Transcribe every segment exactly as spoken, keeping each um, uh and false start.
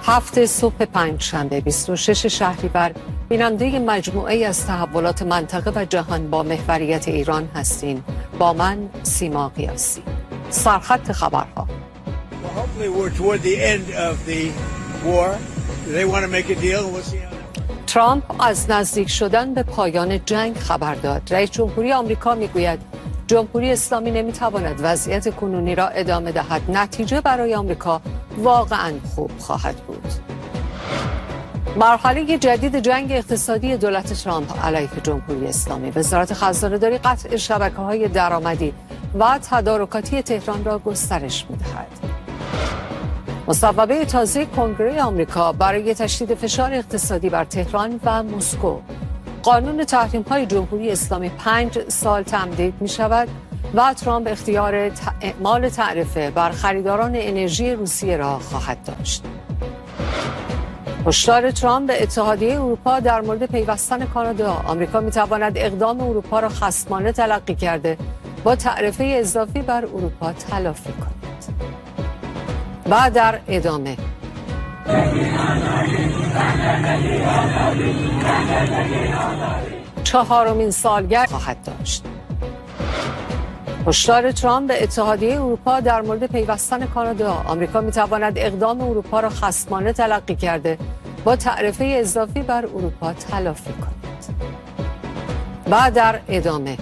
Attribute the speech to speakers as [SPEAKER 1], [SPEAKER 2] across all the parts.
[SPEAKER 1] هفته صبح پنجشنبه بیست و شش شهریور بیننده مجموعه از تحولات منطقه و جهان با محوریت ایران هستین. با من سیما قیاسی. سرخط خبرها. ترامپ از نزدیک شدن به پایان جنگ خبر داد. رئیس جمهوری آمریکا میگوید جمهوری اسلامی نمیتواند وضعیت کنونی را ادامه دهد. نتیجه برای آمریکا واقعاً خوب خواهد بود. مرحله جدید جنگ اقتصادی دولت ترامپ علیه جمهوری اسلامی. وزارت خزانه‌داری قطع شبکه‌های درآمدی و تدارکاتی تهران را گسترش می‌دهد. مصوبه تازه کنگره آمریکا برای تشدید فشار اقتصادی بر تهران و مسکو. قانون تحریم‌های جمهوری اسلامی پنج سال تمدید می‌شود و ترامپ اختیار اعمال تعرفه بر خریداران انرژی روسیه را خواهد داشت. هشدار ترامپ به اتحادیه اروپا در مورد پیوستن کانادا. آمریکا می‌تواند اقدام اروپا را خصمانه تلقی کرده با تعرفه اضافی بر اروپا تلافی کند. و در ادامه چهارمین سالگرد خواهد داشت. هشدار ترامپ به اتحادیه اروپا در مورد پیوستن کانادا. آمریکا می‌تواند اقدام اروپا را خصمانه تلقی کرده با تعرفه اضافی بر اروپا تلافی کند. و در ادامه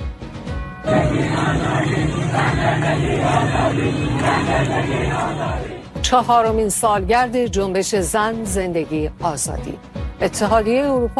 [SPEAKER 1] چهارمین سالگرد جنبش زن، زندگی، آزادی. اتحادیه اروپا